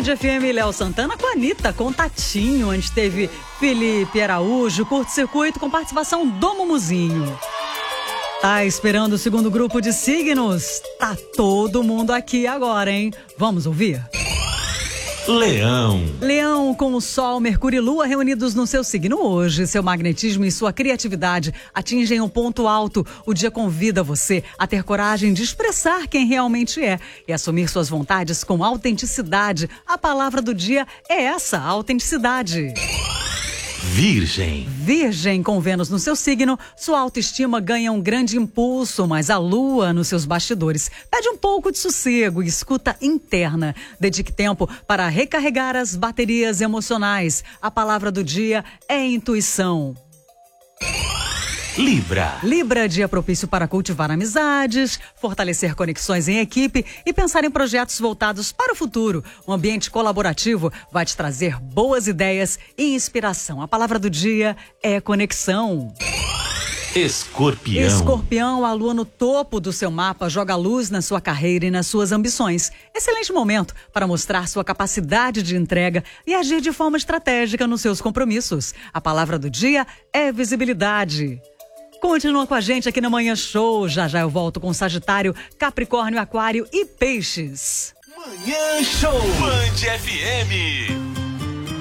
Band FM, Léo Santana com a Anitta, Contatinho. Antes teve Felipe Araújo, Curto-Circuito, com participação do Mumuzinho. Tá esperando o segundo grupo de signos? Tá todo mundo aqui agora, hein? Vamos ouvir? Leão. Leão, com o Sol, Mercúrio e Lua reunidos no seu signo hoje. Seu magnetismo e sua criatividade atingem um ponto alto. O dia convida você a ter coragem de expressar quem realmente é e assumir suas vontades com autenticidade. A palavra do dia é essa, autenticidade. Virgem. Virgem, com Vênus no seu signo, sua autoestima ganha um grande impulso, mas a Lua nos seus bastidores pede um pouco de sossego e escuta interna. Dedique tempo para recarregar as baterias emocionais. A palavra do dia é intuição. Libra. Libra, dia propício para cultivar amizades, fortalecer conexões em equipe e pensar em projetos voltados para o futuro. Um ambiente colaborativo vai te trazer boas ideias e inspiração. A palavra do dia é conexão. Escorpião. Escorpião, a lua no topo do seu mapa joga luz na sua carreira e nas suas ambições. Excelente momento para mostrar sua capacidade de entrega e agir de forma estratégica nos seus compromissos. A palavra do dia é visibilidade. Continua com a gente aqui no Manhã Show. Já já eu volto com Sagitário, Capricórnio, Aquário e Peixes. Manhã Show. Band FM.